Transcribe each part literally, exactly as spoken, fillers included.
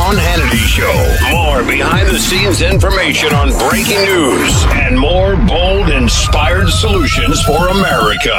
Sean Hannity Show. More behind-the-scenes information on breaking news and more bold, inspired solutions for America.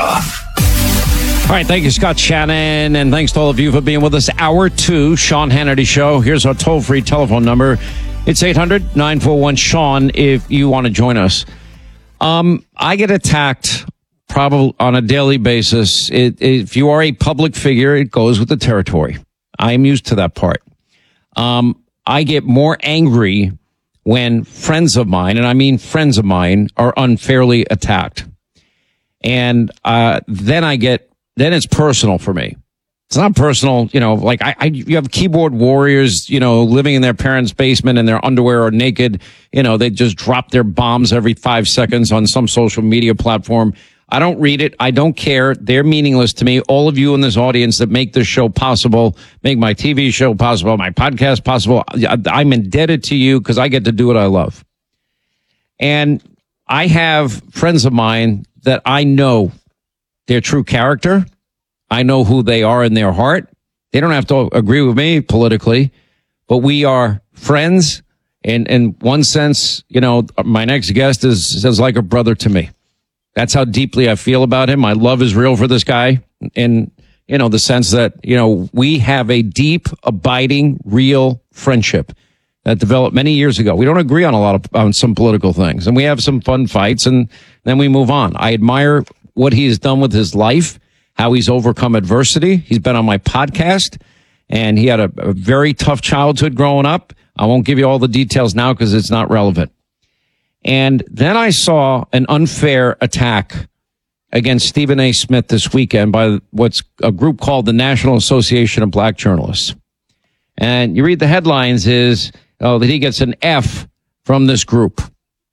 All right, thank you, Scott Shannon, and thanks to all of you for being with us. Hour two, Sean Hannity Show. Here's our toll-free telephone number. It's eight hundred, nine four one, Sean if you want to join us. Um, I get attacked probably on a daily basis. It, if you are a public figure, it goes with the territory. I am used to that part. Um, I get more angry when friends of mine, and I mean friends of mine, are unfairly attacked. And uh, then I get, then it's personal for me. It's not personal, you know, like I, I, you have keyboard warriors, you know, living in their parents' basement in their underwear or naked. You know, they just drop their bombs every five seconds on some social media platform. I don't read it. I don't care. They're meaningless to me. All of you in this audience that make this show possible, make my T V show possible, my podcast possible. I'm indebted to you because I get to do what I love. And I have friends of mine that I know their true character. I know who they are in their heart. They don't have to agree with me politically, but we are friends. And in one sense, you know, my next guest is, is like a brother to me. That's how deeply I feel about him. My love is real for this guy in, you know, the sense that, you know, we have a deep, abiding, real friendship that developed many years ago. We don't agree on a lot of, on some political things, and we have some fun fights, and then we move on. I admire what he has done with his life, how he's overcome adversity. He's been on my podcast, and he had a, a very tough childhood growing up. I won't give you all the details now because it's not relevant. And then I saw an unfair attack against Stephen A. Smith this weekend by what's a group called the National Association of Black Journalists. And you read the headlines is, oh, that he gets an F from this group.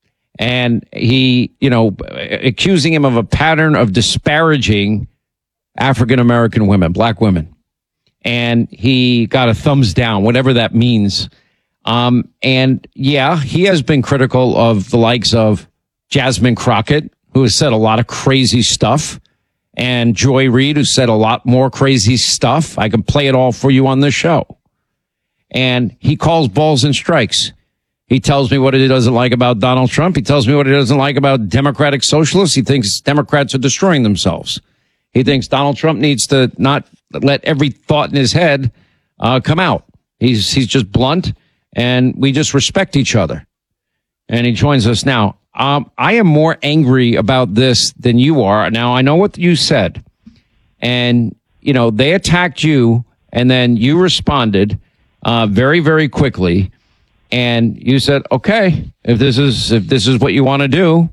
And he, you know, accusing him of a pattern of disparaging African-American women, black women. And he got a thumbs down, whatever that means. Um, and yeah, he has been critical of the likes of Jasmine Crockett, who has said a lot of crazy stuff, and Joy Reid, who said a lot more crazy stuff. I can play it all for you on this show. And he calls balls and strikes. He tells me what he doesn't like about Donald Trump. He tells me what he doesn't like about democratic socialists. He thinks Democrats are destroying themselves. He thinks Donald Trump needs to not let every thought in his head uh, come out. He's he's just blunt, and we just respect each other. And he joins us now. Um, I am more angry about this than you are. Now, I know what you said. And, you know, they attacked you, and then you responded uh, very, very quickly. And you said, okay, if this is if this is what you want to do,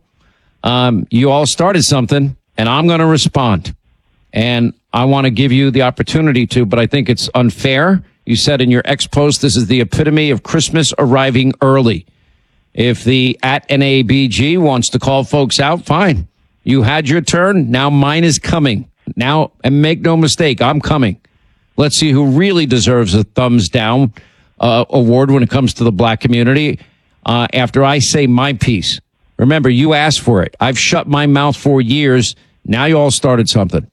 um, you all started something, and I'm going to respond. And I want to give you the opportunity to, but I think it's unfair. You said in your ex post, this is the epitome of Christmas arriving early. If the at N A B G wants to call folks out, fine. You had your turn. Now mine is coming. Now, and make no mistake, I'm coming. Let's see who really deserves a thumbs down uh, award when it comes to the black community uh, after I say my piece. Remember, you asked for it. I've shut my mouth for years. Now you all started something.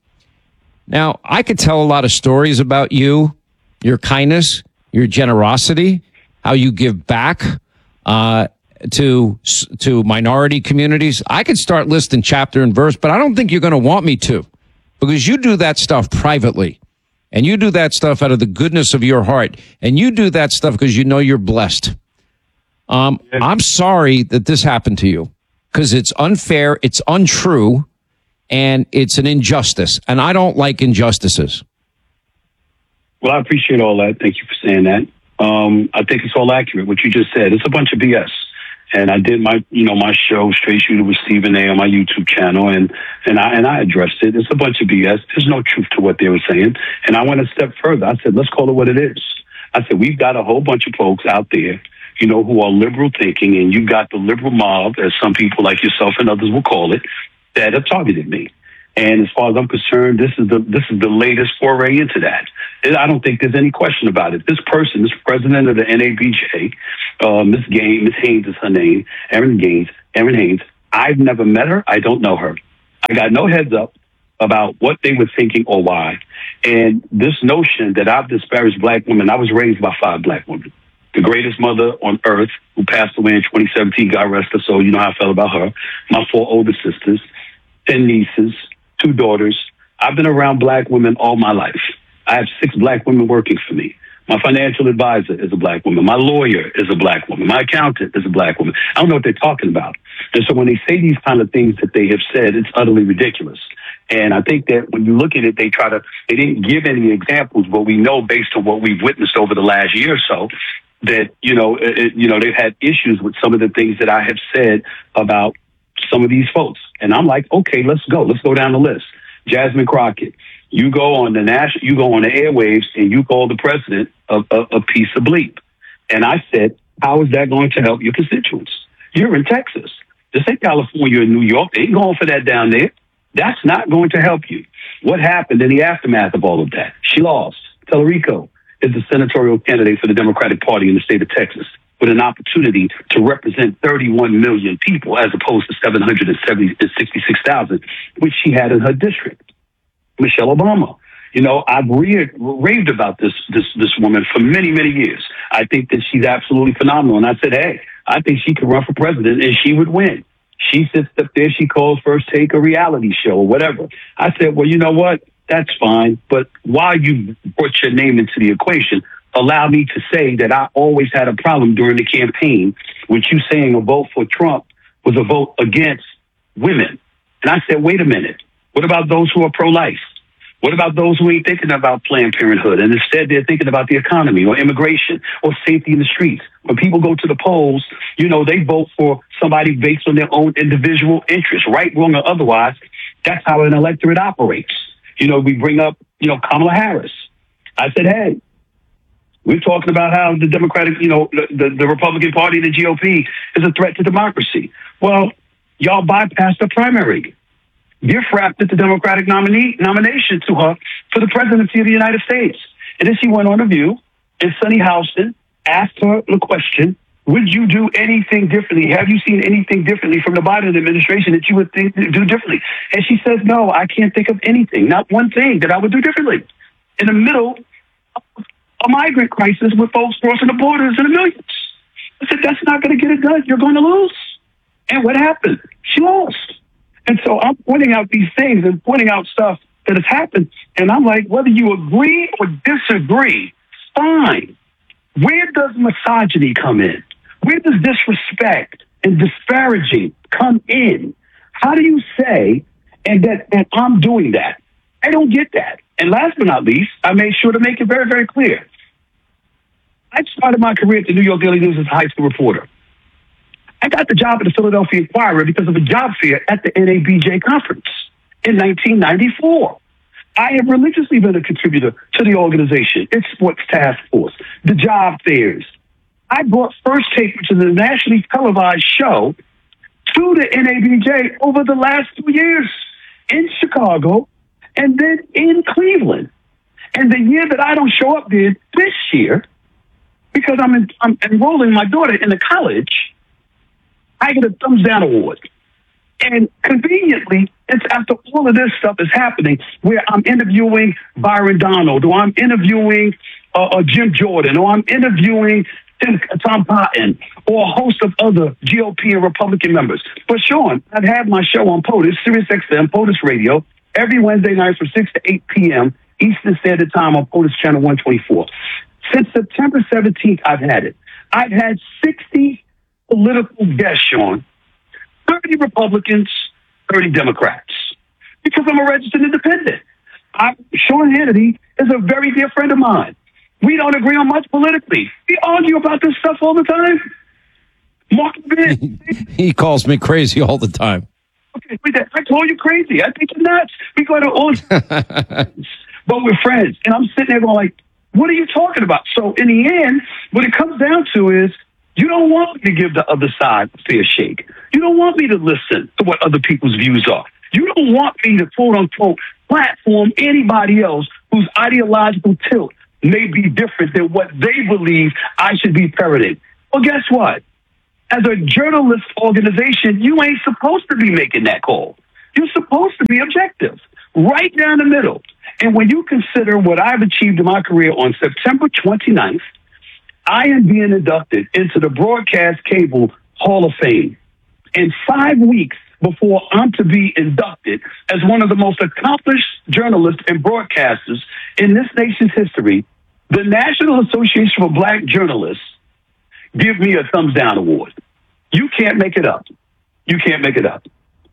Now, I could tell a lot of stories about you, your kindness, your generosity, how you give back uh, to to minority communities. I could start listing chapter and verse, but I don't think you're going to want me to, because you do that stuff privately, and you do that stuff out of the goodness of your heart, and you do that stuff because you know you're blessed. Um, I'm sorry that this happened to you, because it's unfair, it's untrue, and it's an injustice, and I don't like injustices. Well, I appreciate all that. Thank you for saying that. Um, I think it's all accurate, what you just said. It's a bunch of B S. And I did my, you know, my show, Straight Shooter with Stephen A. on my YouTube channel, and, and I and I addressed it. It's a bunch of B S. There's no truth to what they were saying. And I went a step further. I said, let's call it what it is. I said, we've got a whole bunch of folks out there, you know, who are liberal thinking, and you've got the liberal mob, as some people like yourself and others will call it, that have targeted me. And as far as I'm concerned, this is the this is the latest foray into that. I don't think there's any question about it. This person, this president of the N A B J, uh, Miss Gaines, Miss Haynes is her name, Erin Gaines, Erin Haynes. I've never met her. I don't know her. I got no heads up about what they were thinking or why. And this notion that I've disparaged black women, I was raised by five black women. the greatest mother on earth who passed away in twenty seventeen, God rest her soul. You know how I felt about her. My four older sisters, ten nieces, two daughters. I've been around black women all my life. I have six black women working for me. My financial advisor is a black woman. My lawyer is a black woman. My accountant is a black woman. I don't know what they're talking about. And so when they say these kind of things that they have said, it's utterly ridiculous. And I think that when you look at it, they try to, they didn't give any examples, but we know based on what we've witnessed over the last year or so that, you know, it, you know, they've had issues with some of the things that I have said about some of these folks. And I'm like, okay, let's go. Let's go down the list. Jasmine Crockett. You go on the national, you go on the airwaves and you call the president a, a, a piece of bleep. And I said, how is that going to help your constituents? You're in Texas. This ain't California or New York. They ain't going for that down there. That's not going to help you. What happened in the aftermath of all of that? She lost. Tellerico is the senatorial candidate for the Democratic Party in the state of Texas with an opportunity to represent thirty-one million people as opposed to seven hundred sixty-six thousand, which she had in her district. Michelle Obama. You know, I've re- raved about this, this, this woman for many, many years. I think that she's absolutely phenomenal. And I said, hey, I think she could run for president and she would win. She sits up there, she calls First Take a reality show or whatever. I said, well, you know what? That's fine. But while you brought your name into the equation, allow me to say that I always had a problem during the campaign with you saying a vote for Trump was a vote against women. And I said, wait a minute. What about those who are pro-life? What about those who ain't thinking about Planned Parenthood and instead they're thinking about the economy or immigration or safety in the streets? When people go to the polls, you know, they vote for somebody based on their own individual interests, right, wrong, or otherwise. That's how an electorate operates. You know, we bring up, you know, Kamala Harris. I said, hey, we're talking about how the Democratic, you know, the, the, the Republican Party, the G O P, is a threat to democracy. Well, y'all bypassed the primary. Gift wrapped the Democratic nominee nomination to her for the presidency of the United States. And then she went on The View, and Sunny Houston asked her the question, would you do anything differently? Have you seen anything differently from the Biden administration that you would think, do differently? And she says, no, I can't think of anything, not one thing that I would do differently. In the middle of a migrant crisis with folks crossing the borders in the millions. I said, that's not going to get it done. You're going to lose. And what happened? She lost. And so I'm pointing out these things and pointing out stuff that has happened. And I'm like, whether you agree or disagree, fine. Where does misogyny come in? Where does disrespect and disparaging come in? How do you say and that, that I'm doing that? I don't get that. And last but not least, I made sure to make it very, very clear. I started my career at the New York Daily News as a high school reporter. I got the job at the Philadelphia Inquirer because of a job fair at the N A B J conference in nineteen ninety-four. I have religiously been a contributor to the organization, its sports task force, the job fairs. I brought First Take, which is a nationally televised show, to the N A B J over the last two years in Chicago and then in Cleveland. And the year that I don't show up there this year, because I'm, in, I'm enrolling my daughter in the college, I get a thumbs down award. And conveniently, it's after all of this stuff is happening where I'm interviewing Byron Donald, or I'm interviewing uh, uh, Jim Jordan, or I'm interviewing Tim, Tom Cotton, or a host of other G O P and Republican members. But Sean, I've had my show on POTUS, Sirius X M, POTUS Radio, every Wednesday night from six to eight p.m. Eastern Standard Time on POTUS Channel one twenty-four. Since September seventeenth, I've had it. I've had sixty political guests, Sean. thirty Republicans, thirty Democrats. Because I'm a registered independent. I, Sean Hannity is a very dear friend of mine. We don't agree on much politically. We argue about this stuff all the time. Mark Levin. He calls me crazy all the time. Okay, wait, I told you crazy. I think you're nuts. We go to all, but we're friends. And I'm sitting there going like, what are you talking about? So in the end, what it comes down to is, you don't want me to give the other side a fair shake. You don't want me to listen to what other people's views are. You don't want me to, quote unquote, platform anybody else whose ideological tilt may be different than what they believe I should be parroting. Well, guess what? As a journalist organization, you ain't supposed to be making that call. You're supposed to be objective, right down the middle. And when you consider what I've achieved in my career on September twenty-ninth, I am being inducted into the Broadcast Cable Hall of Fame. And five weeks before I'm to be inducted as one of the most accomplished journalists and broadcasters in this nation's history, the National Association for Black Journalists give me a thumbs down award. You can't make it up. You can't make it up.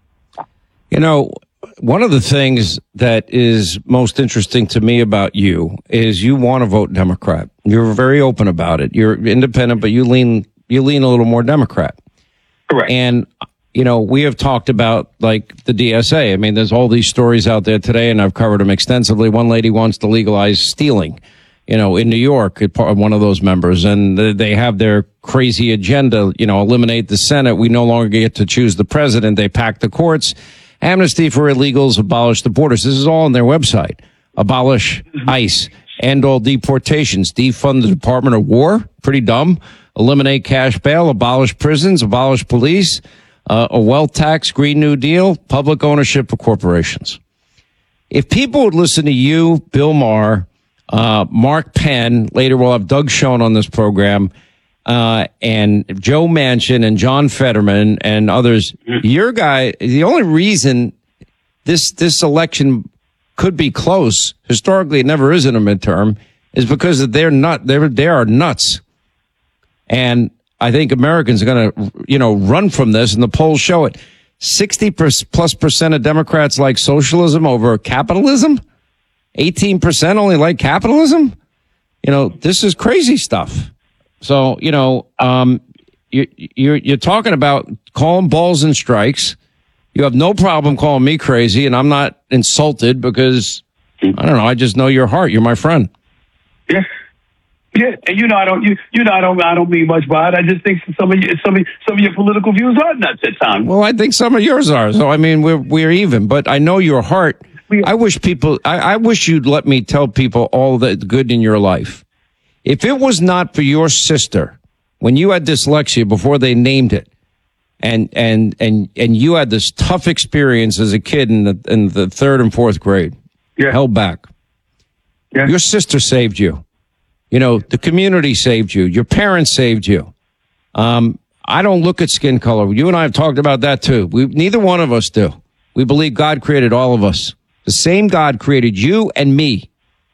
You know, one of the things that is most interesting to me about you is you want to vote Democrat. You're very open about it. You're independent, but you lean you lean a little more Democrat. Correct. And, you know, we have talked about, like, the D S A. I mean, there's all these stories out there today, and I've covered them extensively. One lady wants to legalize stealing, you know, in New York, one of those members, and they have their crazy agenda, you know, eliminate the Senate. We no longer get to choose the president. They pack the courts. Amnesty for illegals, abolish the borders. This is all on their website. Abolish ICE, end all deportations, defund the Department of War. Pretty dumb. Eliminate cash bail, abolish prisons, abolish police, uh, a wealth tax, Green New Deal, public ownership of corporations. If people would listen to you, Bill Maher, uh, Mark Penn, later we'll have Doug Schoen on this program, uh, and Joe Manchin and John Fetterman and others, your guy, the only reason this, this election could be close, historically it never is in a midterm, is because they're not, they're, they are nuts. And I think Americans are going to, you know, run from this, and the polls show it. sixty plus percent of Democrats like socialism over capitalism. eighteen percent only like capitalism. You know, this is crazy stuff. So, you know, um, you, you're, you're talking about calling balls and strikes. You have no problem calling me crazy, and I'm not insulted because, I don't know, I just know your heart. You're my friend. Yeah. Yeah, and you know I don't you you know I don't I don't mean much by it. I just think some of you, some of some of your political views are nuts at times. Well, I think some of yours are. So I mean, we're we're even. But I know your heart. I wish people. I, I wish you'd let me tell people all the good in your life. If it was not for your sister when you had dyslexia before they named it, and and and and you had this tough experience as a kid in the in the third and fourth grade, yeah. held back. Yeah. Your sister saved you. You know, the community saved you. Your parents saved you. Um, I don't look at skin color. You and I have talked about that too. We, neither one of us do. We believe God created all of us. The same God created you and me.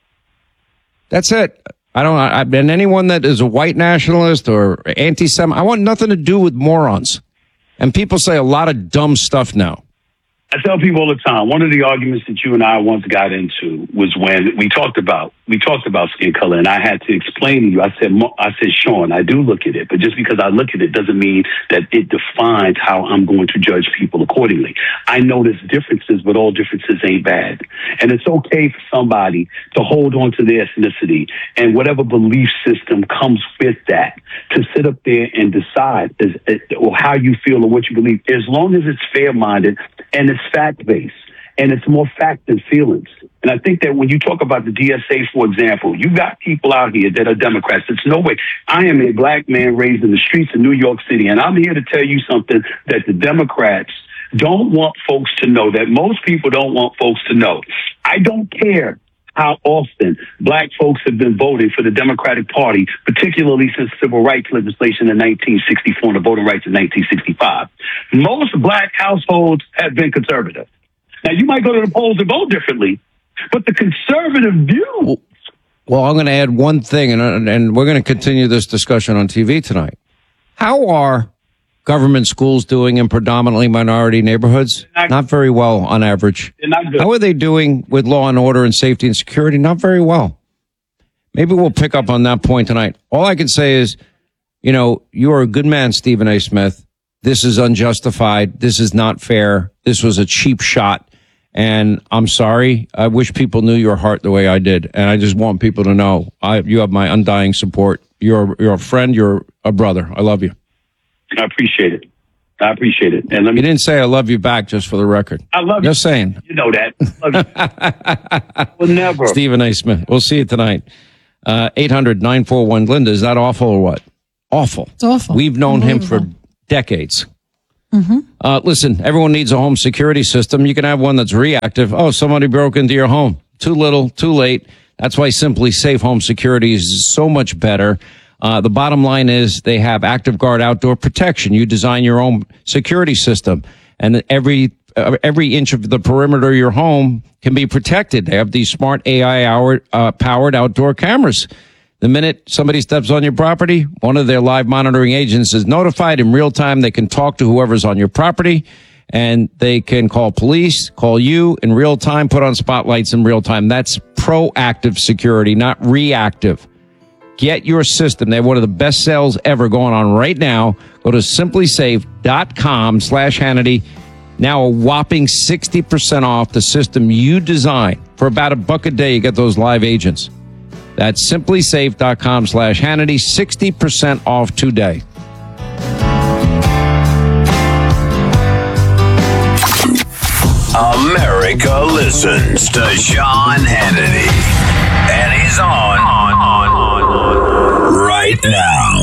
That's it. I don't, I, and anyone that is a white nationalist or anti-Semite, I want nothing to do with morons. And people say a lot of dumb stuff now. I tell people all the time, one of the arguments that you and I once got into was when we talked about we talked about skin color, and I had to explain to you. I said, I said, Sean, I do look at it, but just because I look at it doesn't mean that it defines how I'm going to judge people accordingly. I know there's differences, but all differences ain't bad, and it's okay for somebody to hold on to their ethnicity and whatever belief system comes with that to sit up there and decide is, or how you feel or what you believe, as long as it's fair-minded and it's fact-based, and it's more fact than feelings. And I think that when you talk about the D S A, for example, you got people out here that are Democrats. It's no way. I am a black man raised in the streets of New York City, and I'm here to tell you something that the Democrats don't want folks to know, that most people don't want folks to know. I don't care how often black folks have been voting for the Democratic Party, particularly since civil rights legislation in nineteen sixty-four and the voting rights in nineteen sixty-five. Most black households have been conservative. Now, you might go to the polls and vote differently, but the conservative view... Well, I'm going to add one thing, and, and we're going to continue this discussion on T V tonight. How are government schools doing in predominantly minority neighborhoods? Not, not very well on average. Not good. How are they doing with law and order and safety and security? Not very well. Maybe we'll pick up on that point tonight. All I can say is, you know, you are a good man, Stephen A. Smith. This is unjustified. This is not fair. This was a cheap shot. And I'm sorry. I wish people knew your heart the way I did. And I just want people to know I, you have my undying support. You're, you're a friend. You're a brother. I love you. I appreciate it. I appreciate it. And let me. You didn't say I love you back, just for the record. I love you. Just saying. You know that. I love you. Well, never. Stephen A. Smith. We'll see you tonight. Uh, eight hundred nine four one Linda. Is that awful or what? Awful. It's awful. We've known him for decades. Mm-hmm. Uh, listen, everyone needs a home security system. You can have one that's reactive. Oh, somebody broke into your home. Too little, too late. That's why Simply Safe Home Security is so much better. Uh, the bottom line is they have ActiveGuard outdoor protection. You design your own security system, and every uh, every inch of the perimeter of your home can be protected. They have these smart A I hour, uh, powered outdoor cameras. The minute somebody steps on your property, one of their live monitoring agents is notified in real time. They can talk to whoever's on your property, and they can call police, call you in real time, put on spotlights in real time. That's proactive security, not reactive. Get your system. They have one of the best sales ever going on right now. Go to simplysafe.com slash Hannity. Now a whopping sixty percent off the system you design. For about a buck a day, you get those live agents. That's simplysafe.com slash Hannity. sixty percent off today. America listens to Sean Hannity. And he's on, on, on, on, on right now.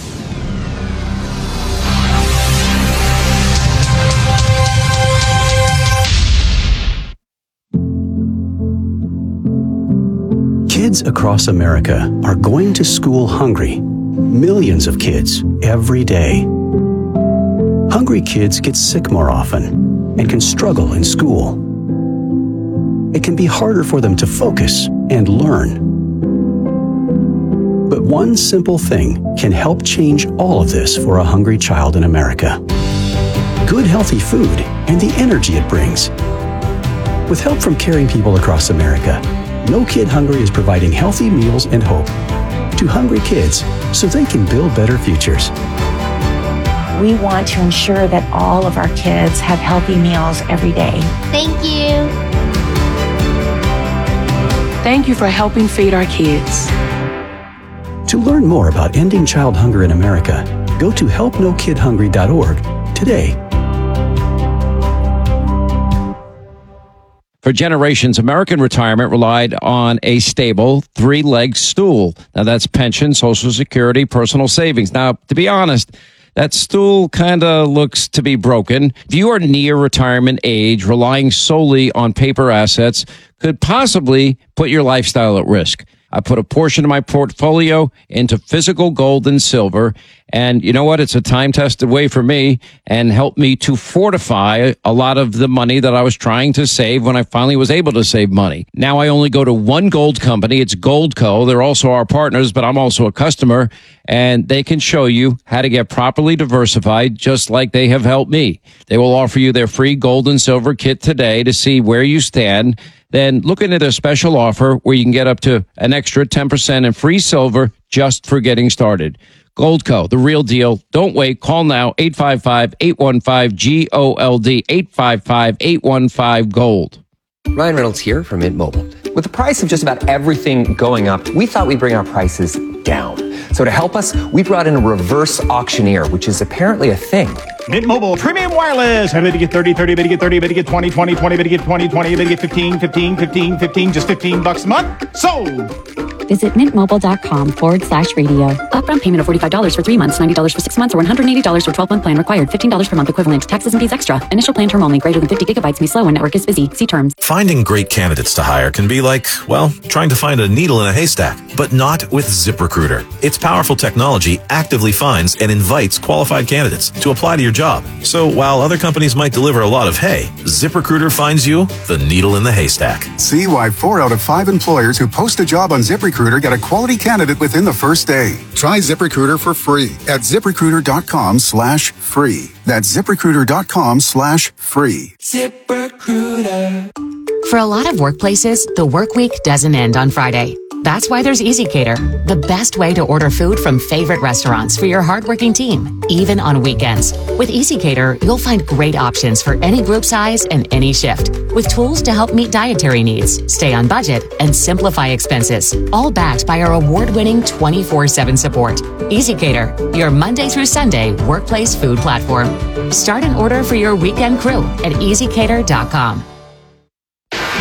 Kids across America are going to school hungry. Millions of kids every day. Hungry kids get sick more often and can struggle in school. It can be harder for them to focus and learn. But one simple thing can help change all of this for a hungry child in America. Good, healthy food and the energy it brings. With help from caring people across America, No Kid Hungry is providing healthy meals and hope to hungry kids so they can build better futures. We want to ensure that all of our kids have healthy meals every day. Thank you. Thank you for helping feed our kids. To learn more about ending child hunger in America, go to help no kid hungry dot org today. For generations, American retirement relied on a stable three-legged stool. Now, that's pension, Social Security, personal savings. Now, to be honest, that stool kind of looks to be broken. If you are near retirement age, relying solely on paper assets could possibly put your lifestyle at risk. I put a portion of my portfolio into physical gold and silver. And you know what? It's a time-tested way for me and helped me to fortify a lot of the money that I was trying to save when I finally was able to save money. Now I only go to one gold company. It's Goldco. They're also our partners, but I'm also a customer. And they can show you how to get properly diversified, just like they have helped me. They will offer you their free gold and silver kit today to see where you stand. Then look into their special offer where you can get up to an extra ten percent in free silver just for getting started. Goldco, the real deal. Don't wait. Call now, eight five five, eight one five, G O L D, eight five five, eight one five, GOLD. Ryan Reynolds here from Mint Mobile. With the price of just about everything going up, we thought we'd bring our prices down. So to help us, we brought in a reverse auctioneer, which is apparently a thing. Mint Mobile Premium Wireless. How to get thirty, thirty, to get thirty, to get twenty, twenty, twenty, to get twenty, twenty, to get fifteen, fifteen, fifteen, fifteen, just fifteen bucks a month. Sold. Visit mintmobile.com forward slash radio. Upfront payment of forty-five dollars for three months, ninety dollars for six months, or one hundred eighty dollars for twelve-month plan required. fifteen dollars per month equivalent. Taxes and fees extra. Initial plan term only. Greater than fifty gigabytes may slow when network is busy. See terms. Finding great candidates to hire can be like, well, trying to find a needle in a haystack, but not with ZipRecruiter. Its powerful technology actively finds and invites qualified candidates to apply to your job. So while other companies might deliver a lot of hay, ZipRecruiter finds you the needle in the haystack. See why four out of five employers who post a job on ZipRecruiter get a quality candidate within the first day. Try ZipRecruiter for free at ZipRecruiter.com slash free. That's ZipRecruiter.com slash free. ZipRecruiter. For a lot of workplaces, the work week doesn't end on Friday. That's why there's EasyCater, the best way to order food from favorite restaurants for your hardworking team, even on weekends. With EasyCater, you'll find great options for any group size and any shift, with tools to help meet dietary needs, stay on budget, and simplify expenses, all backed by our award-winning twenty-four seven support. EasyCater, your Monday through Sunday workplace food platform. Start an order for your weekend crew at easy cater dot com. Ice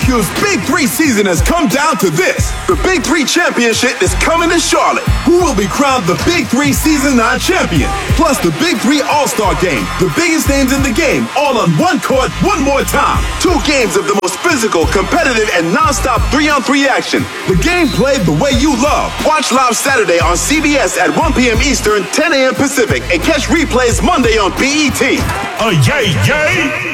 Barbecue's Big Three season has come down to this. The Big Three Championship is coming to Charlotte. Who will be crowned the Big Three Season nine champion? Plus the Big Three All-Star Game. The biggest names in the game, all on one court, one more time. Two games of the most physical, competitive, and non-stop three-on-three action. The game played the way you love. Watch live Saturday on C B S at one p.m. Eastern, ten a.m. Pacific, and catch replays Monday on B E T. Uh, yay, yay!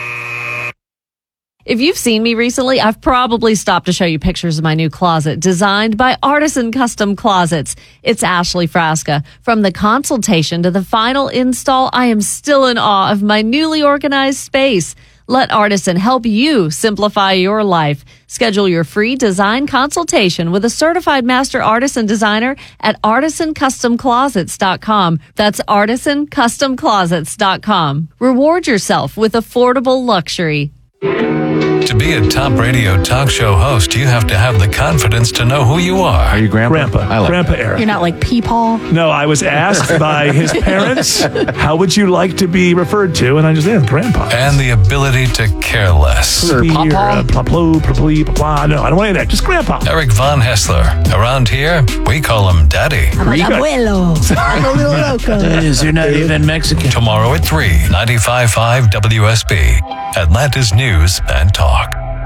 If you've seen me recently, I've probably stopped to show you pictures of my new closet designed by Artisan Custom Closets. It's Ashley Frasca. From the consultation to the final install, I am still in awe of my newly organized space. Let Artisan help you simplify your life. Schedule your free design consultation with a certified master artisan designer at artisan custom closets dot com. That's artisan custom closets dot com. Reward yourself with affordable luxury. To be a top radio talk show host, you have to have the confidence to know who you are. Are you Grandpa? Grandpa. I like Grandpa that. Eric. You're not like Peepaw? No, I was asked by his parents, how would you like to be referred to? And I just said, Grandpa. And the ability to care less. Here, uh, pla plo, pla plee, pla pla. No, I don't want any of that. Just Grandpa. Eric Von Hessler. Around here, we call him Daddy. I'm like abuelo. I'm a little loco. Is you're not even Mexican. Tomorrow at three, ninety-five point five W S B. Atlanta's News and Talk.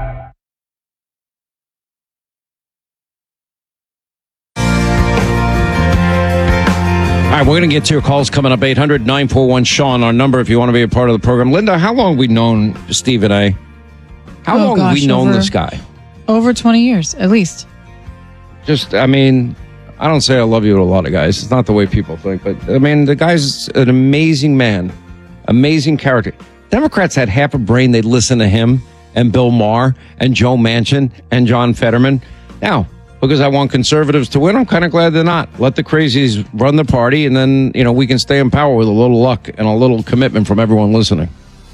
All right, we're going to get to your calls coming up. eight hundred nine four one Sean, our number if you want to be a part of the program. Linda, how long have we known Stephen A? How oh, long gosh, have we known over, this guy? Over twenty years, at least. Just, I mean, I don't say I love you to a lot of guys. It's not the way people think. But, I mean, the guy's an amazing man. Amazing character. Democrats had half a brain. They'd listen to him and Bill Maher and Joe Manchin and John Fetterman. Now, because I want conservatives to win, I'm kind of glad they're not. Let the crazies run the party, and then, you know, we can stay in power with a little luck and a little commitment from everyone listening.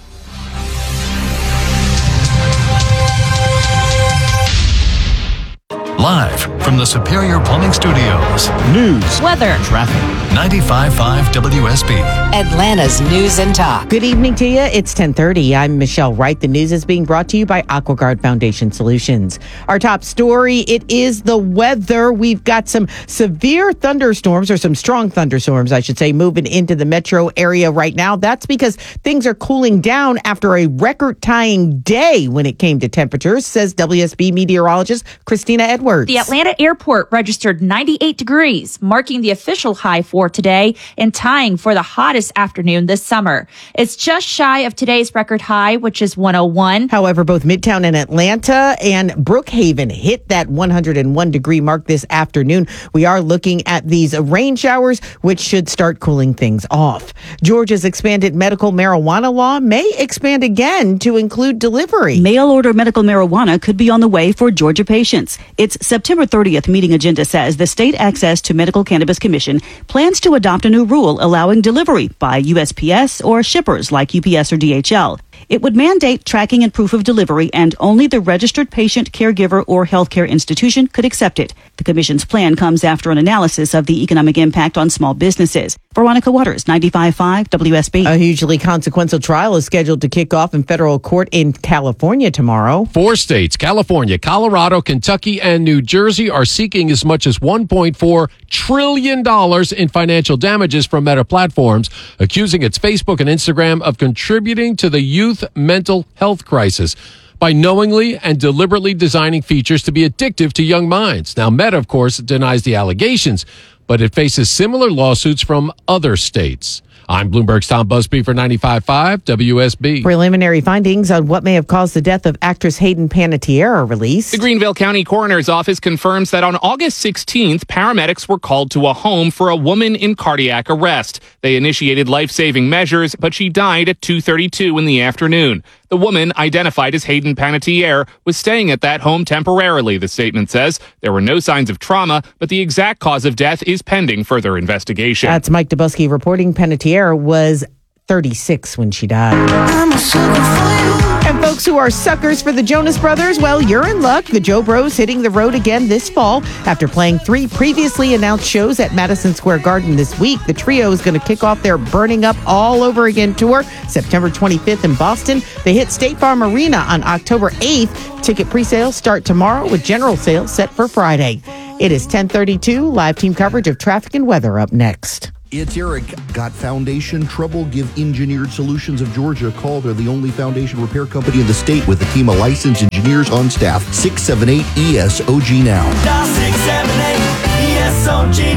Live from the Superior Plumbing Studios. News. Weather. Traffic. ninety-five point five W S B. Atlanta's News and Talk. Good evening to you. It's ten thirty. I'm Michelle Wright. The news is being brought to you by AquaGuard Foundation Solutions. Our top story, it is the weather. We've got some severe thunderstorms, or some strong thunderstorms, I should say, moving into the metro area right now. That's because things are cooling down after a record-tying day when it came to temperatures, says W S B meteorologist Christina Edwards. The Atlanta airport registered ninety-eight degrees, marking the official high for today and tying for the hottest afternoon this summer. It's just shy of today's record high, which is one oh one. However, both Midtown and Atlanta and Brookhaven hit that one hundred one degree mark this afternoon. We are looking at these rain showers, which should start cooling things off. Georgia's expanded medical marijuana law may expand again to include delivery. Mail order medical marijuana could be on the way for Georgia patients. Its September thirtieth meeting agenda says the State Access to Medical Cannabis Commission plans to adopt a new rule allowing delivery by U S P S or shippers like U P S or D H L. It would mandate tracking and proof of delivery, and only the registered patient, caregiver, or healthcare institution could accept it. The commission's plan comes after an analysis of the economic impact on small businesses. Veronica Waters, ninety-five point five W S B. A hugely consequential trial is scheduled to kick off in federal court in California tomorrow. Four states, California, Colorado, Kentucky, and New Jersey, are seeking as much as one point four trillion dollars in financial damages from Meta Platforms, accusing its Facebook and Instagram of contributing to the youth mental health crisis by knowingly and deliberately designing features to be addictive to young minds. Now, Meta, of course, denies the allegations, but it faces similar lawsuits from other states. I'm Bloomberg's Tom Busby for ninety-five point five W S B. Preliminary findings on what may have caused the death of actress Hayden Panettiere are released. The Greenville County Coroner's Office confirms that on August sixteenth, paramedics were called to a home for a woman in cardiac arrest. They initiated life-saving measures, but she died at two thirty-two in the afternoon. The woman, identified as Hayden Panettiere, was staying at that home temporarily, the statement says. There were no signs of trauma, but the exact cause of death is pending further investigation. That's Mike Dubusky reporting. Panettiere was thirty-six when she died. And folks, folks who are suckers for the Jonas Brothers, well, you're in luck. The Joe Bros hitting the road again this fall. After playing three previously announced shows at Madison Square Garden this week, the trio is going to kick off their Burning Up All Over Again tour September twenty-fifth in Boston. They hit State Farm Arena on October eighth. Ticket pre-sales start tomorrow with general sales set for Friday. It is ten thirty-two. Live team coverage of traffic and weather up next. It's Eric. Got foundation trouble? Give Engineered Solutions of Georgia a call. They're the only foundation repair company in the state with a team of licensed engineers on staff. six seven eight E S O G now. Dial six seven eight E S O G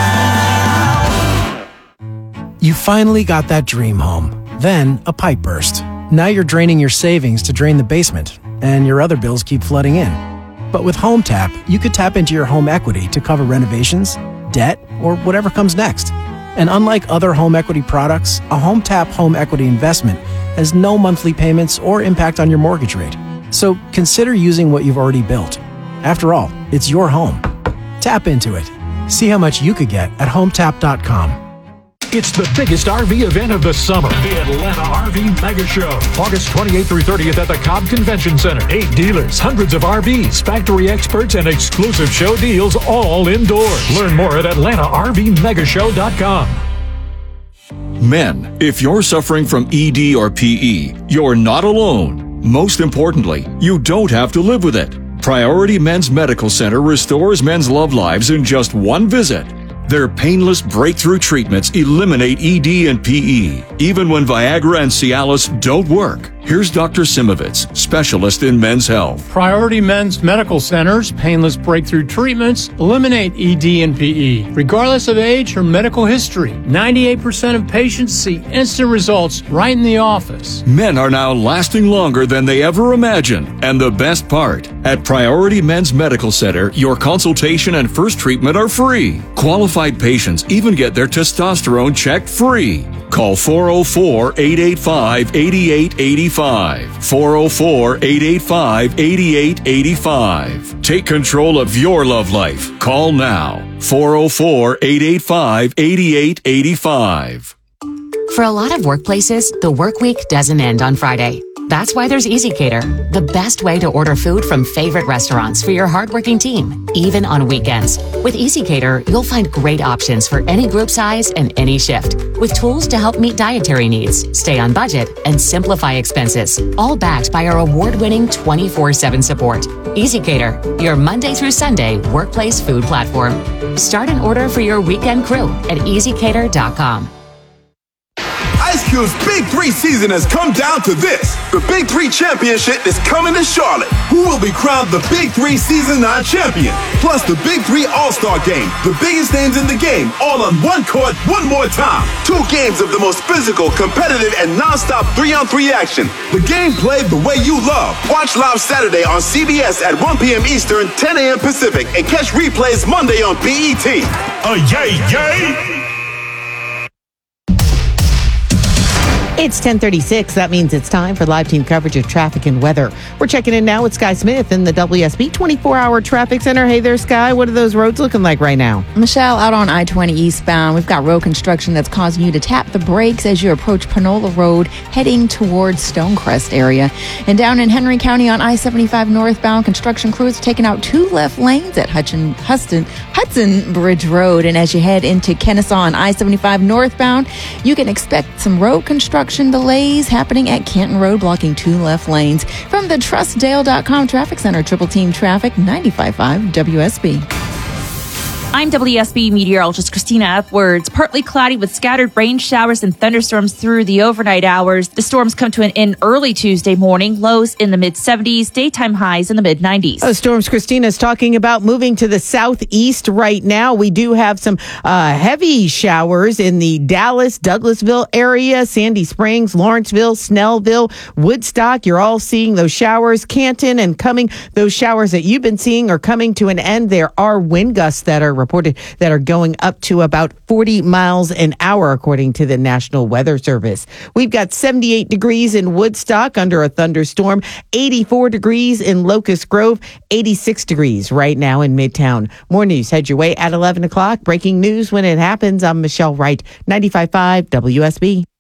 now. You finally got that dream home. Then a pipe burst. Now you're draining your savings to drain the basement, and your other bills keep flooding in. But with Home Tap, you could tap into your home equity to cover renovations, debt, or whatever comes next. And unlike other home equity products, a Home Tap home equity investment has no monthly payments or impact on your mortgage rate. So consider using what you've already built. After all, it's your home. Tap into it. See how much you could get at home tap dot com. It's the biggest R V event of the summer, the Atlanta R V Mega Show. August twenty-eighth through thirtieth at the Cobb Convention Center. Eight dealers, hundreds of R Vs, factory experts, and exclusive show deals all indoors. Learn more at atlanta r v mega show dot com. Men, if you're suffering from E D or P E, you're not alone. Most importantly, you don't have to live with it. Priority Men's Medical Center restores men's love lives in just one visit. Their painless breakthrough treatments eliminate E D and P E, even when Viagra and Cialis don't work. Here's Doctor Simovitz, specialist in men's health. Priority Men's Medical Center's painless breakthrough treatments eliminate E D and P E, regardless of age or medical history. ninety-eight percent of patients see instant results right in the office. Men are now lasting longer than they ever imagined. And the best part, at Priority Men's Medical Center, your consultation and first treatment are free. Qualified patients even get their testosterone checked free. Call four oh four, eight eight five, eight eight eight five. four oh four, eight eight five, eight eight eight five. Take control of your love life. Call now. four oh four, eight eight five, eight eight eight five. For a lot of workplaces, the work week doesn't end on Friday. That's why there's EasyCater, the best way to order food from favorite restaurants for your hardworking team, even on weekends. With EasyCater, you'll find great options for any group size and any shift, with tools to help meet dietary needs, stay on budget, and simplify expenses, all backed by our award-winning twenty-four seven support. EasyCater, your Monday through Sunday workplace food platform. Start an order for your weekend crew at easy cater dot com. Ice Cube's Big Three season has come down to this. The Big Three Championship is coming to Charlotte. Who will be crowned the Big Three Season nine champion? Plus the Big Three All-Star Game. The biggest names in the game, all on one court, one more time. Two games of the most physical, competitive, and non-stop three-on-three action. The game played the way you love. Watch live Saturday on C B S at one p.m. Eastern, ten a.m. Pacific, and catch replays Monday on B E T. Uh, yay, yay! It's ten thirty-six. That means it's time for live team coverage of traffic and weather. We're checking in now with Sky Smith in the W S B twenty-four hour traffic center. Hey there, Sky. What are those roads looking like right now? Michelle, out on I twenty eastbound, we've got road construction that's causing you to tap the brakes as you approach Panola Road, heading towards Stonecrest area. And down in Henry County on I seventy-five northbound, construction crews taking out two left lanes at Hudson, Hudson, Hudson Bridge Road. And as you head into Kennesaw on I seventy-five northbound, you can expect some road construction delays happening at Canton Road, blocking two left lanes. From the trust dale dot com Traffic Center, Triple Team Traffic, ninety-five point five W S B. I'm W S B meteorologist Christina Upwards. Partly cloudy with scattered rain showers and thunderstorms through the overnight hours. The storms come to an end early Tuesday morning. Lows in the mid seventies, daytime highs in the mid nineties. Oh, storms Christina's talking about moving to the southeast right now. We do have some uh, heavy showers in the Dallas, Douglasville area, Sandy Springs, Lawrenceville, Snellville, Woodstock. You're all seeing those showers. Canton and coming, those showers that you've been seeing are coming to an end. There are wind gusts that are reported that are going up to about forty miles an hour, according to the National Weather Service. We've got seventy-eight degrees in Woodstock under a thunderstorm, eighty-four degrees in Locust Grove, eighty-six degrees right now in Midtown. More news head your way at eleven o'clock. Breaking news when it happens. I'm Michelle Wright, ninety-five point five W S B.